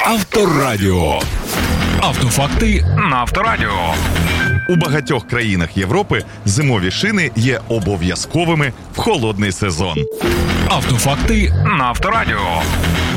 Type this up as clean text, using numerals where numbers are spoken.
Авторадіо. Автофакти на Авторадіо. У багатьох країнах Європи зимові шини є обов'язковими в холодний сезон. Автофакти на Авторадіо.